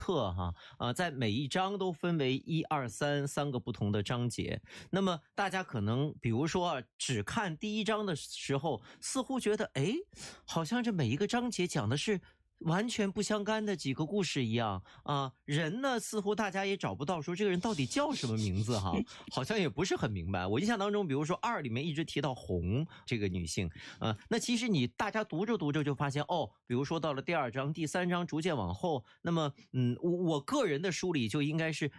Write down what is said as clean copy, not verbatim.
特哈在每一章都分为1、2、3个不同的章节。那么大家可能比如说只看第一章的时候，似乎觉得好像这每一个章节讲的是完全不相干的几个故事一样人呢似乎大家也找不到说这个人到底叫什么名字哈，好像也不是很明白。我印象当中比如说2里面一直提到红这个女性那其实大家读着读着就发现比如说到了第2章第3章逐渐往后，那么我个人的梳理就应该是